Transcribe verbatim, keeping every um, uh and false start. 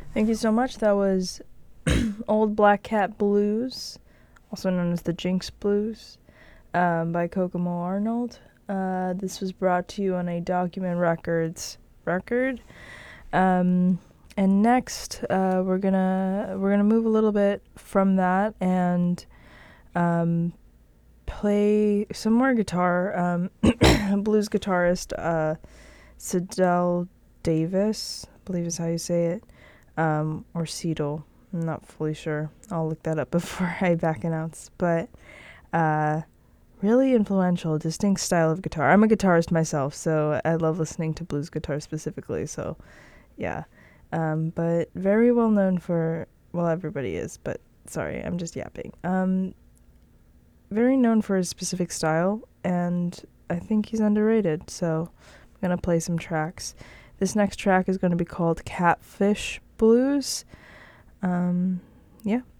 Thank you so much. That was Old Black Cat Blues, also known as the Jinx Blues, um, by Kokomo Arnold. Uh, this was brought to you on a Document Records record. Um, and next, uh, we're gonna we're gonna move a little bit from that and um, play some more guitar. Um, blues guitarist uh, Sidel Davis, I believe is how you say it, um, or Seidel. I'm not fully sure. I'll look that up before I back announce. But uh, really influential, distinct style of guitar. I'm a guitarist myself, so I love listening to blues guitar specifically. So yeah, um, but very well known for, well, everybody is, but sorry, I'm just yapping. Um, very known for his specific style, and I think he's underrated. So I'm gonna play some tracks. This next track is going to be called Catfish Blues. Um, yeah.